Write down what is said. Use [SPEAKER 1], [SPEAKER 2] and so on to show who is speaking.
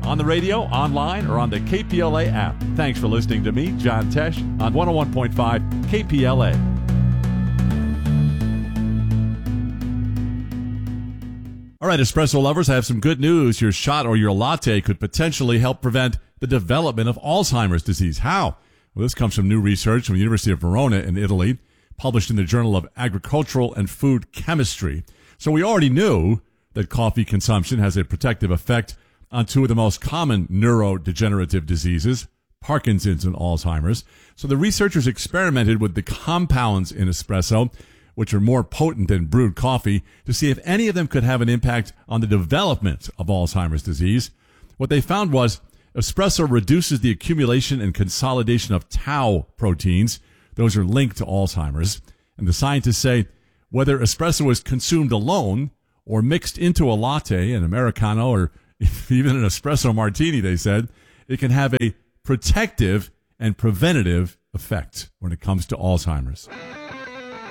[SPEAKER 1] on the radio, online, or on the KPLA app. Thanks for listening to me, John Tesh, on 101.5 KPLA. All right, espresso lovers, I have some good news. Your shot or your latte could potentially help prevent the development of Alzheimer's disease. How? Well, this comes from new research from the University of Verona in Italy, published in the Journal of Agricultural and Food Chemistry. So we already knew that coffee consumption has a protective effect on two of the most common neurodegenerative diseases, Parkinson's and Alzheimer's. So the researchers experimented with the compounds in espresso, which are more potent than brewed coffee, to see if any of them could have an impact on the development of Alzheimer's disease. What they found was espresso reduces the accumulation and consolidation of tau proteins. Those are linked to Alzheimer's. And the scientists say whether espresso is consumed alone or mixed into a latte, an Americano, or even an espresso martini, they said, it can have a protective and preventative effect when it comes to Alzheimer's.